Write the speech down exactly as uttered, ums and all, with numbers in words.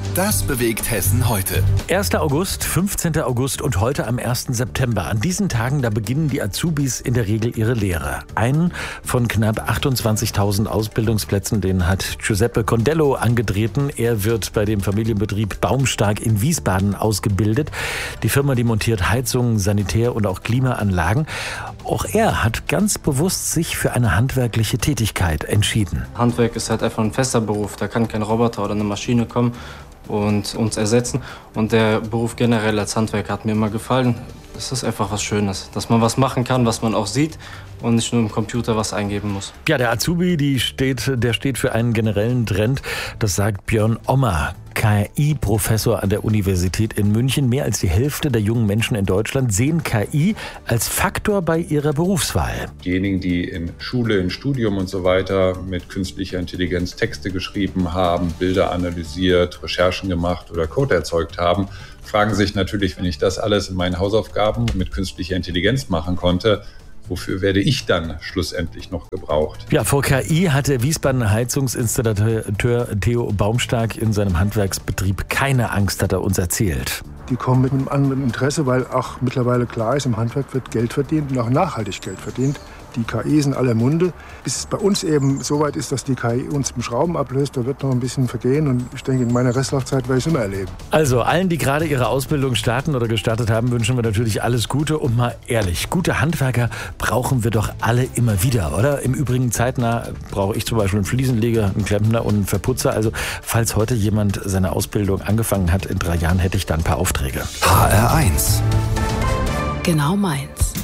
Das bewegt Hessen heute. erster August, fünfzehnter August und heute am ersten September. An diesen Tagen, da beginnen die Azubis in der Regel ihre Lehre. Einen von knapp achtundzwanzigtausend Ausbildungsplätzen, den hat Giuseppe Condello angetreten. Er wird bei dem Familienbetrieb Baumstark in Wiesbaden ausgebildet. Die Firma, die montiert Heizungen, Sanitär- und auch Klimaanlagen. Auch er hat ganz bewusst sich für eine handwerkliche Tätigkeit entschieden. Handwerk ist halt einfach ein fester Beruf. Da kann kein Roboter oder eine Maschine kommen und uns ersetzen. Und der Beruf generell als Handwerker hat mir immer gefallen. Es ist einfach was Schönes, dass man was machen kann, was man auch sieht und nicht nur im Computer was eingeben muss. Ja, der Azubi, die steht, der steht für einen generellen Trend. Das sagt Björn Ommer, K I-Professor an der Universität in München. Mehr als die Hälfte der jungen Menschen in Deutschland sehen K I als Faktor bei ihrer Berufswahl. Diejenigen, die in Schule, in Studium und so weiter mit künstlicher Intelligenz Texte geschrieben haben, Bilder analysiert, Recherchen gemacht oder Code erzeugt haben, fragen sich natürlich, wenn ich das alles in meinen Hausaufgaben mit künstlicher Intelligenz machen konnte, wofür werde ich dann schlussendlich noch gebraucht? Ja, vor K I hat der Wiesbadener Heizungsinstallateur Theo Baumstark in seinem Handwerksbetrieb keine Angst, hat er uns erzählt. Die kommen mit einem anderen Interesse, weil auch mittlerweile klar ist, im Handwerk wird Geld verdient und auch nachhaltig Geld verdient. Die K I ist in aller Munde. Bis es bei uns eben so weit ist, dass die K I uns im Schrauben ablöst, da wird noch ein bisschen vergehen. Und ich denke, in meiner Restlaufzeit werde ich es immer erleben. Also allen, die gerade ihre Ausbildung starten oder gestartet haben, wünschen wir natürlich alles Gute. Und mal ehrlich, gute Handwerker brauchen wir doch alle immer wieder, oder? Im Übrigen zeitnah brauche ich zum Beispiel einen Fliesenleger, einen Klempner und einen Verputzer. Also falls heute jemand seine Ausbildung angefangen hat, in drei Jahren hätte ich da ein paar Aufträge. H R eins. Genau meins.